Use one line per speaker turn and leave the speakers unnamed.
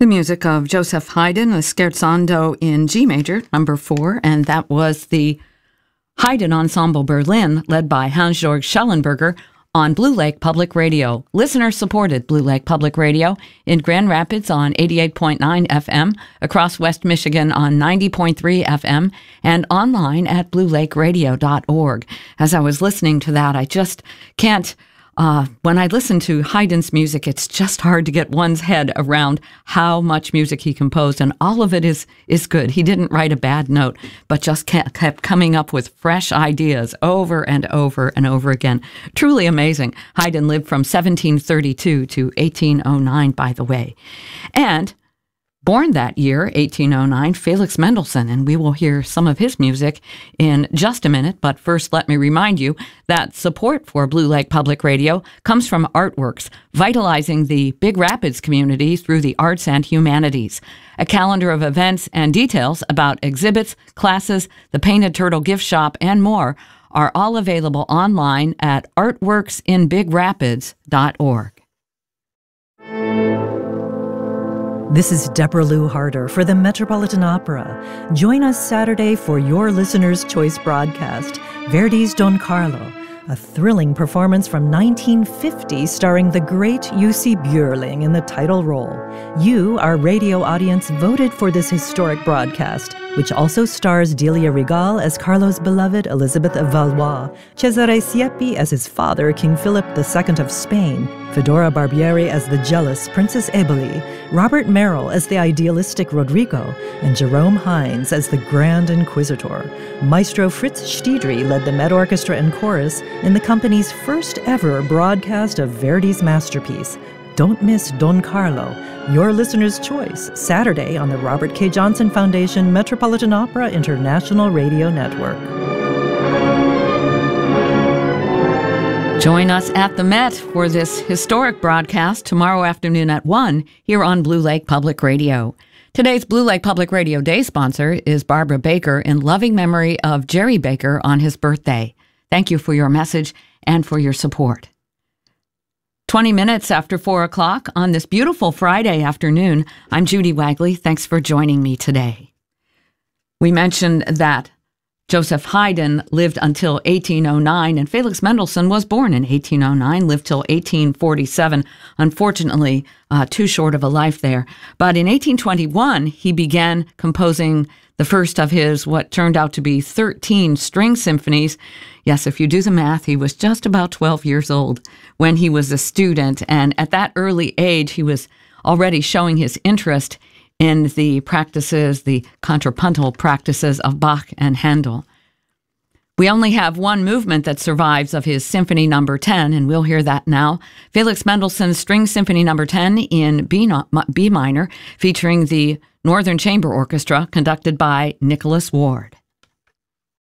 The music of Joseph Haydn, a Scherzando in G major, number 4, and that was the Haydn Ensemble Berlin, led by Hans-Georg Schellenberger, on Blue Lake Public Radio. Listener-supported Blue Lake Public Radio in Grand Rapids on 88.9 FM, across West Michigan on 90.3 FM, and online at bluelakeradio.org. As I was listening to that, I just can't... when I listen to Haydn's music, it's just hard to get one's head around how much music he composed, and all of it is good. He didn't write a bad note, but just kept coming up with fresh ideas over and over and over again. Truly amazing. Haydn lived from 1732 to 1809, by the way. And born that year, 1809, Felix Mendelssohn, and we will hear some of his music in just a minute. But first, let me remind you that support for Blue Lake Public Radio comes from Artworks, vitalizing the Big Rapids community through the arts and humanities. A calendar of events and details about exhibits, classes, the Painted Turtle gift shop, and more are all available online at artworksinbigrapids.org.
This is Deborah Lou Harder for the Metropolitan Opera. Join us Saturday for your Listener's Choice broadcast, Verdi's Don Carlo, a thrilling performance from 1950 starring the great Jussi Björling in the title role. You, our radio audience, voted for this historic broadcast, which also stars Delia Regal as Carlo's beloved Elizabeth of Valois, Cesare Siepi as his father, King Philip II of Spain, Fedora Barbieri as the jealous Princess Eboli, Robert Merrill as the idealistic Rodrigo, and Jerome Hines as the Grand Inquisitor. Maestro Fritz Stiedry led the Met Orchestra and Chorus in the company's first ever broadcast of Verdi's masterpiece. Don't miss Don Carlo, your listener's choice, Saturday on the Robert K. Johnson Foundation Metropolitan Opera International Radio Network.
Join us at the Met for this historic broadcast tomorrow afternoon at 1 here on Blue Lake Public Radio. Today's Blue Lake Public Radio Day sponsor is Barbara Baker, in loving memory of Jerry Baker on his birthday. Thank you for your message and for your support. 20 minutes after 4 o'clock on this beautiful Friday afternoon, I'm Judy Wagley. Thanks for joining me today. We mentioned that Joseph Haydn lived until 1809, and Felix Mendelssohn was born in 1809, lived till 1847. Unfortunately, too short of a life there. But in 1821, he began composing the first of his what turned out to be 13 string symphonies. Yes, if you do the math, he was just about 12 years old when he was a student, and at that early age, he was already showing his interest in the practices, the contrapuntal practices of Bach and Handel. We only have one movement that survives of his Symphony No. 10, and we'll hear that now. Felix Mendelssohn's String Symphony No. 10 in B minor, featuring the Northern Chamber Orchestra, conducted by Nicholas Ward.